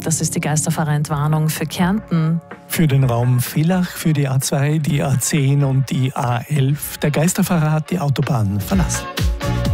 Das ist die Geisterfahrerentwarnung für Kärnten. Für den Raum Villach, für die A2, die A10 und die A11. Der Geisterfahrer hat die Autobahn verlassen.